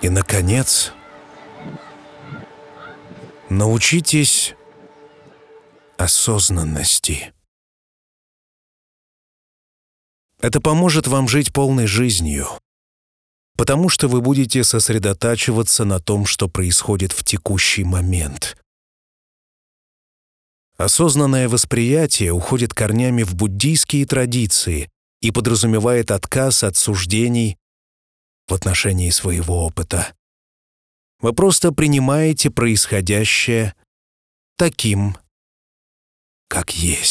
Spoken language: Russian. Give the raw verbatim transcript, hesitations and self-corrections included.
И, наконец, научитесь осознанности. Это поможет вам жить полной жизнью, потому что вы будете сосредотачиваться на том, что происходит в текущий момент. Осознанное восприятие уходит корнями в буддийские традиции и подразумевает отказ от суждений в отношении своего опыта. Вы просто принимаете происходящее таким, как есть.